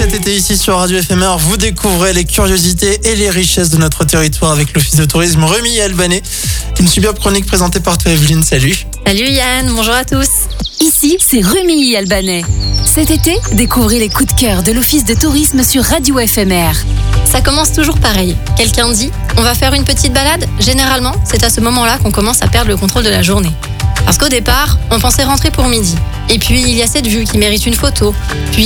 cet été ici sur Radio FMR, vous découvrez les curiosités et les richesses de notre territoire avec l'Office de tourisme Remi et Albanais. Une superbe chronique présentée par toi Evelyne, salut. Salut Yann, bonjour à tous. Ici, c'est Remi et Albanais. Cet été, découvrez les coups de cœur de l'Office de tourisme sur Radio FMR. Ça commence toujours pareil. Quelqu'un dit, on va faire une petite balade. Généralement, c'est à ce moment-là qu'on commence à perdre le contrôle de la journée. Parce qu'au départ, on pensait rentrer pour midi. Et puis, il y a cette vue qui mérite une photo. Puis,